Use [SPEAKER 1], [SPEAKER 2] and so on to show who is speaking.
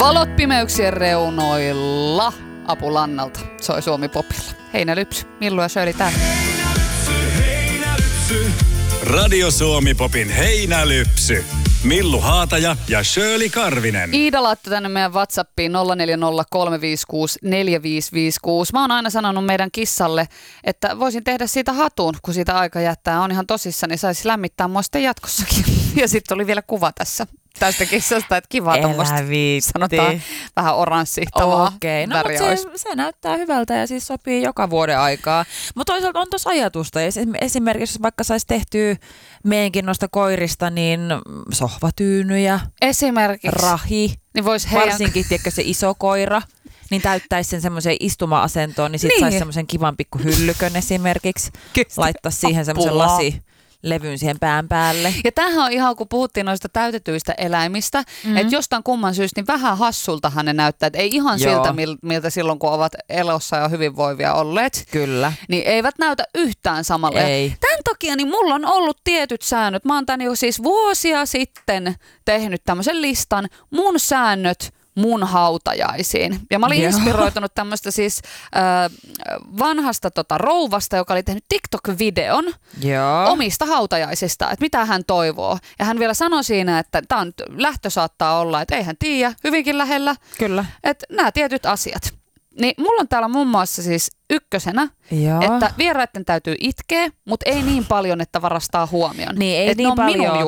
[SPEAKER 1] Valot pimeyksien reunoilla Apulannalta soi Suomi-popilla. Heinälypsy, Millu ja Shirley täällä.
[SPEAKER 2] Radio Suomi-popin Heinälypsy. Millu Haataja ja Shirley Karvinen.
[SPEAKER 1] Iida laittoi tänne meidän WhatsAppiin 0403564556. Mä oon aina sanonut meidän kissalle, että voisin tehdä siitä hatun, kun siitä aika jättää. On ihan tosissaan, niin saisi lämmittää mua sitten jatkossakin. Ja sitten oli vielä kuva tästä kissasta, että kiva tuommoista. Sanotaan vähän oranssihtamaa
[SPEAKER 3] väriä olisi. Se näyttää hyvältä ja siis sopii joka vuoden aikaa. Mutta toisaalta on tuossa ajatusta. Esimerkiksi jos vaikka saisi tehtyä meidänkin noista koirista, niin sohvatyynyjä,
[SPEAKER 1] esimerkiksi
[SPEAKER 3] rahi,
[SPEAKER 1] niin
[SPEAKER 3] varsinkin tiedätkö, se iso koira, niin täyttäisi sen semmoiseen istuma-asentoon, niin sitten saisi semmoisen kivan pikku hyllykön esimerkiksi. Laittaa siihen semmoisen levyn siihen pään päälle.
[SPEAKER 1] Ja tämähän on ihan, kun puhuttiin noista täytetyistä eläimistä, että jostain kumman syystä niin vähän hassultahan ne näyttää, että ei ihan siltä, miltä silloin, kun ovat elossa ja hyvinvoivia olleet.
[SPEAKER 3] Kyllä.
[SPEAKER 1] Niin eivät näytä yhtään samalle.
[SPEAKER 3] Ei.
[SPEAKER 1] Tämän takia niin mulla on ollut tietyt säännöt. Mä oon tän jo siis vuosia sitten tehnyt tämmöisen listan, mun säännöt mun hautajaisiin. Ja mä olin inspiroitunut tämmöistä siis vanhasta rouvasta, joka oli tehnyt TikTok-videon omista hautajaisista, että mitä hän toivoo. Ja hän vielä sanoi siinä, että lähtö saattaa olla, että ei hän tiedä, hyvinkin lähellä.
[SPEAKER 3] Kyllä.
[SPEAKER 1] Että nämä tietyt asiat. Niin mulla on täällä muun muassa siis ykkösenä, että vieraiden täytyy itkeä, mutta ei niin paljon, että varastaa huomion.
[SPEAKER 3] Niin, ei niin paljon.